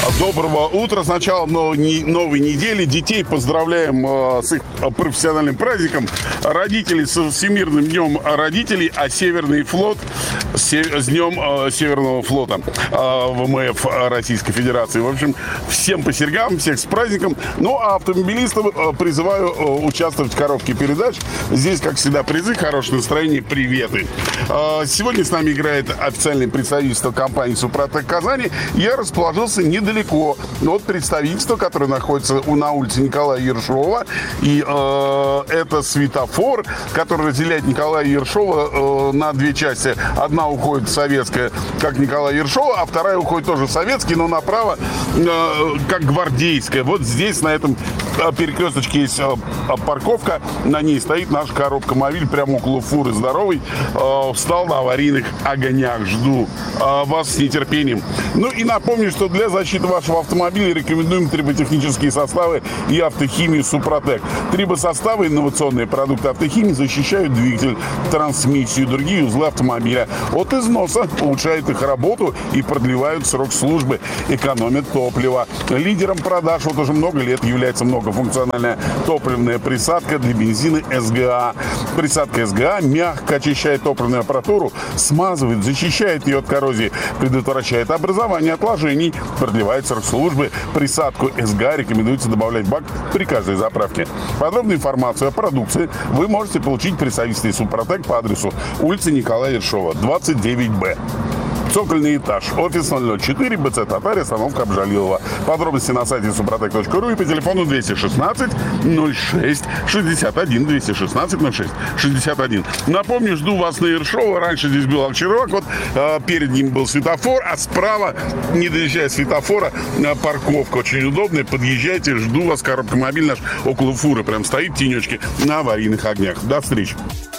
Доброго утра. С началом новой недели. Детей поздравляем с их профессиональным праздником. Родителей с Всемирным днем родителей, а Северный флот с днем Северного флота ВМФ Российской Федерации. В общем, всем по серьгам, всех с праздником. Ну, а автомобилистов призываю участвовать в коробке передач. Здесь, как всегда, призы, хорошее настроение, приветы. Сегодня с нами играет официальное представительство компании «Супротек Казани». Я расположился недалеко от представительства, которое находится на улице Николая Ершова. И это светофор, который разделяет Николая Ершова на две части. Одна уходит советская, как Николая Ершова, а вторая уходит тоже советский, но направо, как гвардейская. Вот здесь, на этом перекресточке, есть парковка. На ней стоит наша коробка «Мобиль», прямо около фуры здоровый. Встал на аварийных огнях. Жду вас с нетерпением. Ну и напомню, что для защиты вашего автомобиля рекомендуем триботехнические составы и автохимию «Супротек». Трибосоставы, инновационные продукты автохимии, защищают двигатель, трансмиссию и другие узлы автомобиля от износа, улучшают их работу и продлевают срок службы, экономят топливо. Лидером продаж вот уже много лет является многофункциональная топливная присадка для бензина СГА. Присадка СГА мягко очищает топливную аппаратуру, смазывает, защищает ее от коррозии, предотвращает образование отложений, продлевает срок службы. Присадку СГА рекомендуется добавлять в бак при каждой заправке. Подробную информацию о продукции вы можете получить при представительстве «Супротек» по адресу улица Николая Ершова, 29Б. Цокольный этаж, офис 004, БЦ Татария, остановка Обжалилова. Подробности на сайте suprotec.ru и по телефону 216 06 61 216 06 61. Напомню, жду вас на Ершова. Раньше здесь был Алчерок, вот перед ним был светофор, а справа, не доезжая светофора, парковка очень удобная. Подъезжайте, жду вас. Коробка «Мобиль» наш около фуры прям стоит, тенечки на аварийных огнях. До встречи.